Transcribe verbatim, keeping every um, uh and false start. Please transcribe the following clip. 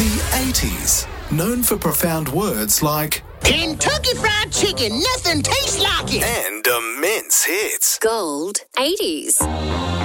The eighties, known for profound words like Kentucky Fried Chicken, nothing tastes like it. and immense hits. Gold eighties.